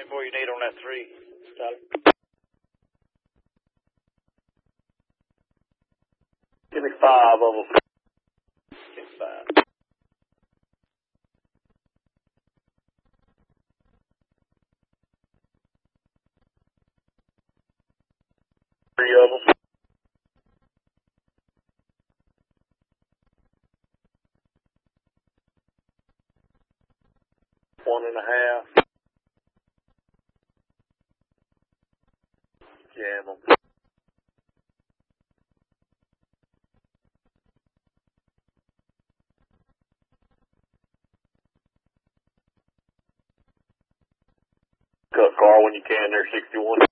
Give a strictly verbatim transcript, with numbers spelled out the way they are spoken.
many more you need on that three, Tyler? Give me five of them. Give me five. Three of them. One and a half. Jam them. Cut car when you can there, sixty-one.